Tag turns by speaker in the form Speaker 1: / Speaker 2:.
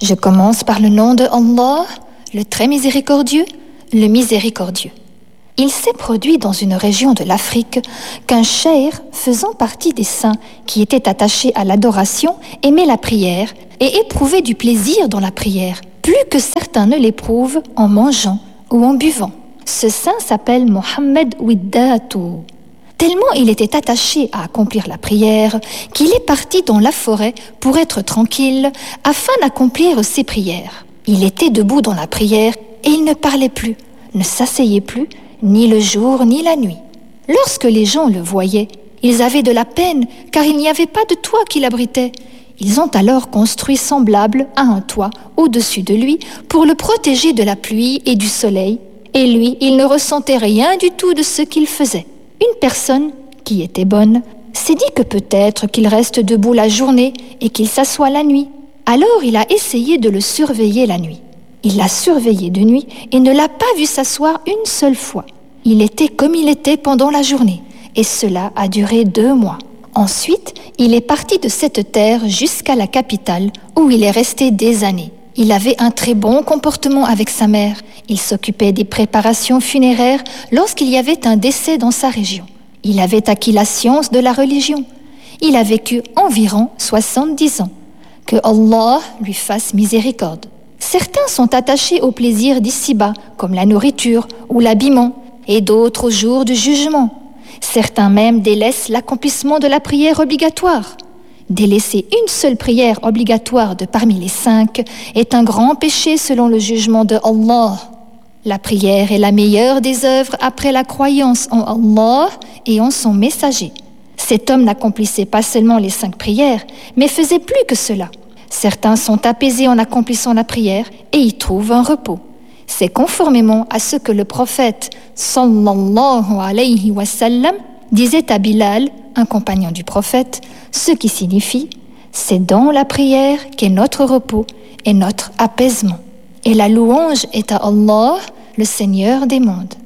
Speaker 1: Je commence par le nom de Allah, le très miséricordieux, le miséricordieux. Il s'est produit dans une région de l'Afrique qu'un cheikh faisant partie des saints qui étaient attachés à l'adoration aimait la prière et éprouvait du plaisir dans la prière, plus que certains ne l'éprouvent en mangeant ou en buvant. Ce saint s'appelle Mohammed Widdatou. Tellement il était attaché à accomplir la prière qu'il est parti dans la forêt pour être tranquille afin d'accomplir ses prières. Il était debout dans la prière et il ne parlait plus, ne s'asseyait plus, ni le jour ni la nuit. Lorsque les gens le voyaient, ils avaient de la peine car il n'y avait pas de toit qui l'abritait. Ils ont alors construit semblable à un toit au-dessus de lui pour le protéger de la pluie et du soleil, et lui, il ne ressentait rien du tout de ce qu'il faisait. Une personne, qui était bonne, s'est dit que peut-être qu'il reste debout la journée et qu'il s'assoit la nuit. Alors il a essayé de le surveiller la nuit. Il l'a surveillé de nuit et ne l'a pas vu s'asseoir une seule fois. Il était comme il était pendant la journée, et cela a duré 2 mois. Ensuite, il est parti de cette terre jusqu'à la capitale, où il est resté des années. Il avait un très bon comportement avec sa mère. Il s'occupait des préparations funéraires lorsqu'il y avait un décès dans sa région. Il avait acquis la science de la religion. Il a vécu environ 70 ans. Que Allah lui fasse miséricorde. Certains sont attachés aux plaisirs d'ici-bas, comme la nourriture ou l'habillement, et d'autres au jour du jugement. Certains même délaissent l'accomplissement de la prière obligatoire. Délaisser une seule prière obligatoire de parmi les 5 est un grand péché selon le jugement de Allah. La prière est la meilleure des œuvres après la croyance en Allah et en son messager. Cet homme n'accomplissait pas seulement les 5 prières, mais faisait plus que cela. Certains sont apaisés en accomplissant la prière et y trouvent un repos. C'est conformément à ce que le prophète sallallahu alayhi wa sallam disait à Bilal, un compagnon du prophète, ce qui signifie « c'est dans la prière qu'est notre repos et notre apaisement ». Et la louange est à Allah, le Seigneur des mondes.